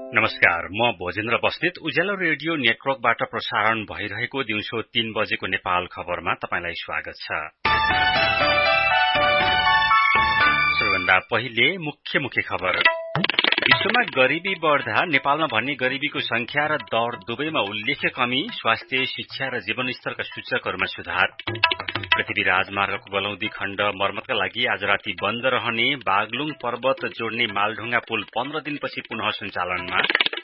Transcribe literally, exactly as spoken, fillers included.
नमस्कार, म भोजेन्द्र बस्नेत उज्यालो रेडियो नेटवर्कबाट प्रसारण भइरहेको दिउँसो तीन बजेको नेपाल खबरमा तपाईंलाई स्वागत छ। सबैभन्दा पहिले मुख्य मुख्य खबर। विश्वमा गरीबी बढ़दा नेपालमा भन्ने गरीबीको संख्या र दर दुवैमा उल्लेख्य कमी, स्वास्थ्य, शिक्षा र जीवनस्तरका सूचकहरूमा सुधार। पृथ्वी राजमार्गको गलौदी खण्ड मर्मतका लागि आज राति बन्द रहने, बागलुङ पर्वत जोड्ने मालढुङ्गा पुल पन्ध्र दिनपछि पुनः सञ्चालनमा।